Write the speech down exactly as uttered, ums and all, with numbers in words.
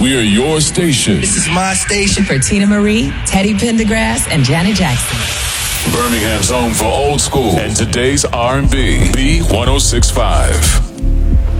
We're your station. This is my station. For Tina Marie, Teddy Pendergrass, and Janet Jackson. Birmingham's home for old school and today's R and B. B one oh six point five.